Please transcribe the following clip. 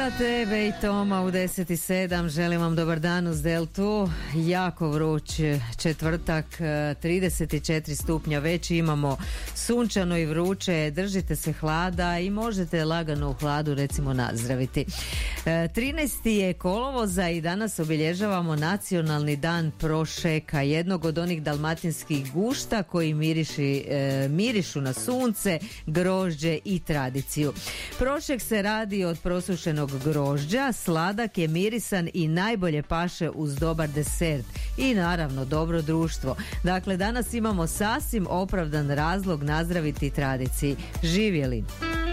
Za tebe i Toma u 10:07 želim vam dobar dan uz Deltu. Jako vruć četvrtak, 34 stupnja već imamo, sunčano i vruće, držite se hlada i možete lagano u hladu recimo nazdraviti. 13. je kolovoza i danas obilježavamo Nacionalni dan prošeka, jednog od onih dalmatinskih gušta koji mirišu na sunce, grožđe i tradiciju. Prošek se radi od prosušenog grožđa, sladak je, mirisan i najbolje paše uz dobar desert i naravno dobro društvo. Dakle, danas imamo sasvim opravdan razlog nazdraviti tradiciji. Živjeli!